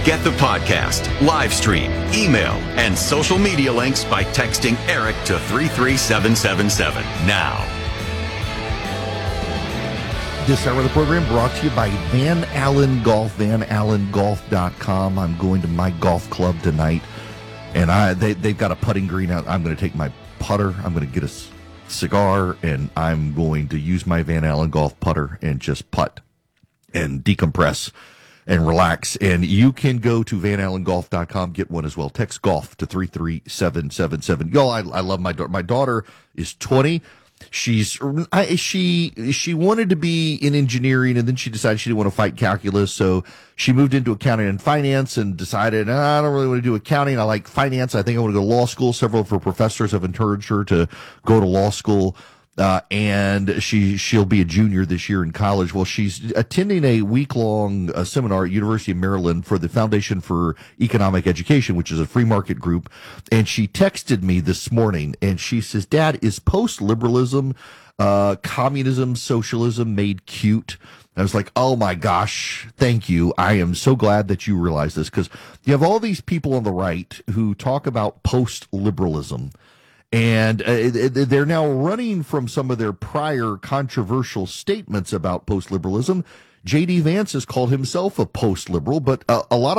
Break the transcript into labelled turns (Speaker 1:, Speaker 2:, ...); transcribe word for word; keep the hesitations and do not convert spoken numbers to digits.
Speaker 1: Get the podcast, live stream, email, and social media links by texting Eric to three three seven seven seven now.
Speaker 2: This hour of the program brought to you by Van Allen Golf, van allen golf dot com. I'm going to my golf club tonight, and I they, they've got a putting green out. I'm going to take my putter. I'm going to get a c- cigar, and I'm going to use my Van Allen golf putter and just putt and decompress and relax. And you can go to van allen golf dot com, get one as well. Text golf to three three seven seven seven. Y'all, I, I love my daughter. My daughter is twenty. She's I, she she wanted to be in engineering, and then she decided she didn't want to fight calculus, so she moved into accounting and finance and decided, ah, I don't really want to do accounting. I like finance. I think I want to go to law school. Several of her professors have encouraged her to go to law school. Uh, and she, she'll be a junior this year in college. Well, she's attending a week-long uh, seminar at University of Maryland for the Foundation for Economic Education, which is a free market group. And she texted me this morning, and she says, Dad, is post-liberalism, uh, communism, socialism made cute? I was like, oh my gosh, thank you. I am so glad that you realize this, because you have all these people on the right who talk about post-liberalism. And uh, they're now running from some of their prior controversial statements about post-liberalism. J D. Vance has called himself a post-liberal, but uh, a lot of